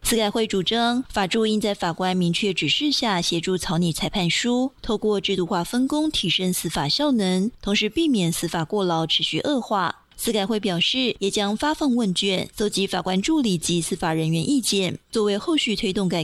司改会主张，法助应在法官明确指示下协助草拟裁判书，透过制度化分工提升司法效能，同时避免司法过劳持续恶化。司改会表示，也将发放问卷，搜集法官助理及司法人员意见，作为后续推动改